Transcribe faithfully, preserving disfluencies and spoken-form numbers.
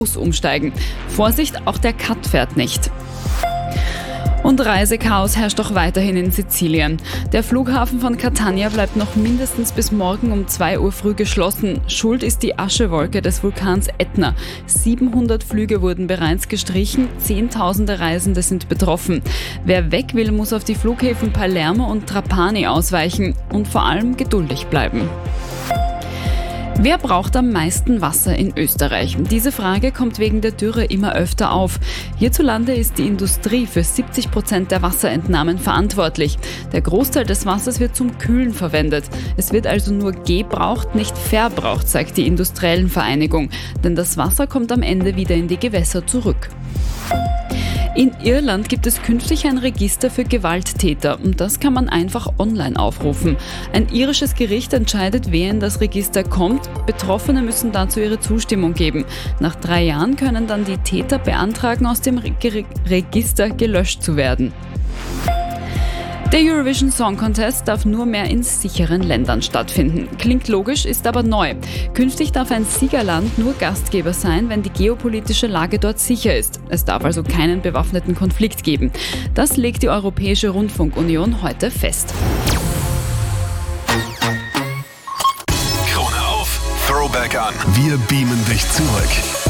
Bus umsteigen. Vorsicht, auch der Cut fährt nicht. Und Reisechaos herrscht auch weiterhin in Sizilien. Der Flughafen von Catania bleibt noch mindestens bis morgen um zwei Uhr früh geschlossen. Schuld ist die Aschewolke des Vulkans Ätna. siebenhundert Flüge wurden bereits gestrichen, Zehntausende Reisende sind betroffen. Wer weg will, muss auf die Flughäfen Palermo und Trapani ausweichen und vor allem geduldig bleiben. Wer braucht am meisten Wasser in Österreich? Diese Frage kommt wegen der Dürre immer öfter auf. Hierzulande ist die Industrie für siebzig Prozent der Wasserentnahmen verantwortlich. Der Großteil des Wassers wird zum Kühlen verwendet. Es wird also nur gebraucht, nicht verbraucht, sagt die Industriellenvereinigung. Denn das Wasser kommt am Ende wieder in die Gewässer zurück. In Irland gibt es künftig ein Register für Gewalttäter und das kann man einfach online aufrufen. Ein irisches Gericht entscheidet, wer in das Register kommt. Betroffene müssen dazu ihre Zustimmung geben. Nach drei Jahren können dann die Täter beantragen, aus dem Re- Register gelöscht zu werden. Der Eurovision Song Contest darf nur mehr in sicheren Ländern stattfinden. Klingt logisch, ist aber neu. Künftig darf ein Siegerland nur Gastgeber sein, wenn die geopolitische Lage dort sicher ist. Es darf also keinen bewaffneten Konflikt geben. Das legt die Europäische Rundfunkunion heute fest. Krone auf, Throwback an. Wir beamen dich zurück.